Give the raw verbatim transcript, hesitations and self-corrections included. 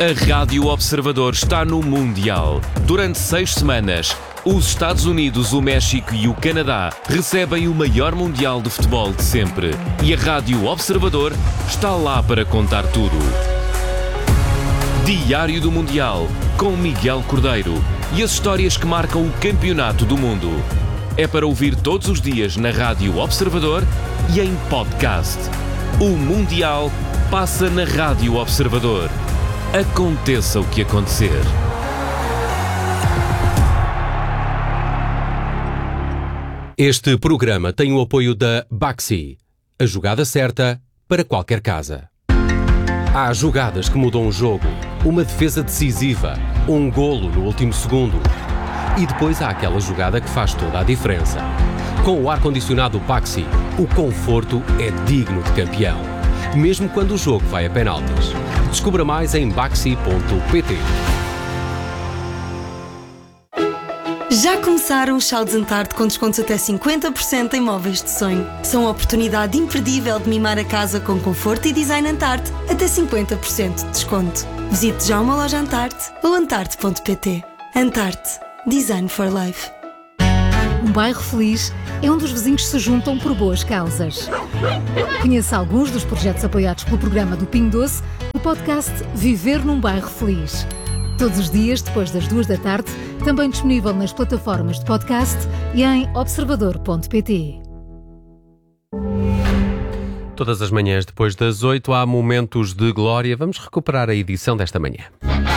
A Rádio Observador está no Mundial. Durante seis semanas, os Estados Unidos, o México e o Canadá recebem o maior Mundial de futebol de sempre. E a Rádio Observador está lá para contar tudo. Diário do Mundial, com Miguel Cordeiro. E as histórias que marcam o campeonato do mundo. É para ouvir todos os dias na Rádio Observador e em podcast. O Mundial passa na Rádio Observador. Aconteça o que acontecer. Este programa tem o apoio da Baxi, a jogada certa para qualquer casa. Há jogadas que mudam o jogo, uma defesa decisiva, um golo no último segundo. E depois há aquela jogada que faz toda a diferença. Com o ar-condicionado Baxi, o conforto é digno de campeão, mesmo quando o jogo vai a penaltis. Descubra mais em baxi ponto pt. Já começaram os saldos Antarte com descontos até cinquenta por cento em móveis de sonho. São a oportunidade imperdível de mimar a casa com conforto e design Antarte, até cinquenta por cento de desconto. Visite já uma loja Antarte ou antarte ponto pt. Antarte. Design for Life. Um bairro feliz é onde os vizinhos se juntam por boas causas. Conheça alguns dos projetos apoiados pelo programa do Pingo Doce no podcast Viver num Bairro Feliz. Todos os dias, depois das duas da tarde, também disponível nas plataformas de podcast e em observador ponto pt. Todas as manhãs, depois das oito, há momentos de glória. Vamos recuperar a edição desta manhã.